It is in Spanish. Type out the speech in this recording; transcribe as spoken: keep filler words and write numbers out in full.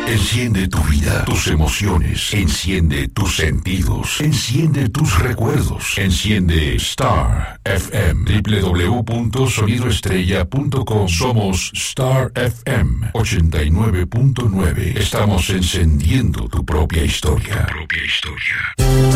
Enciende tu vida, tus emociones. Enciende tus sentidos. Enciende tus recuerdos. Enciende Star F M. doble u doble u doble u punto sonido estrella punto com. Somos Star F M ochenta y nueve punto nueve. Estamos encendiendo tu propia historia. Tu propia historia.